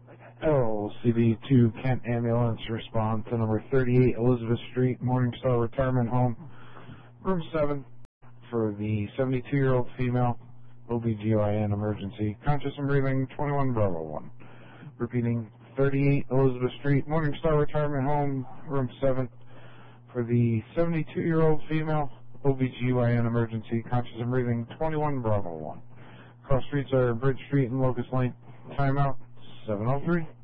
LCD 2 Kent Ambulance, respond to number 38 Elizabeth Street, Morningstar Retirement Home, room 7, for the 72-year-old female, OBGYN emergency, conscious and breathing, 21 Bravo 1. Repeating, 38 Elizabeth Street, Morningstar Retirement Home, room 7, for the 72-year-old female, OBGYN emergency, conscious and breathing, 21 Bravo 1. Cross streets are Bridge Street and Locust Lane. Timeout, 7:03.